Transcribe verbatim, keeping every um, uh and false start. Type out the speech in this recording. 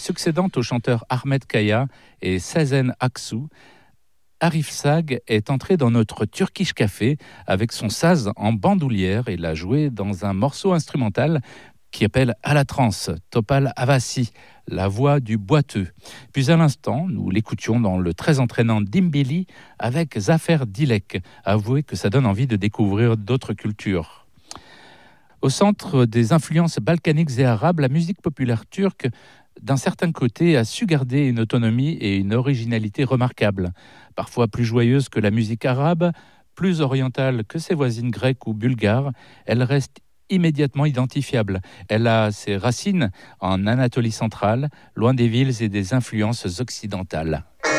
Succédant au chanteur Ahmed Kaya et Sezen Aksu, Arif Sag est entré dans notre Turkish Café avec son saz en bandoulière et l'a joué dans un morceau instrumental qui appelle à la trance, Topal Havasi, la voix du boiteux. Puis à l'instant, nous l'écoutions dans le très entraînant Dimbili avec Zafer Dilek. Avouez que ça donne envie de découvrir d'autres cultures. Au centre des influences balkaniques et arabes, la musique populaire turque, d'un certain côté, a su garder une autonomie et une originalité remarquables. Parfois plus joyeuse que la musique arabe, plus orientale que ses voisines grecques ou bulgares, elle reste immédiatement identifiable. Elle a ses racines en Anatolie centrale, loin des villes et des influences occidentales.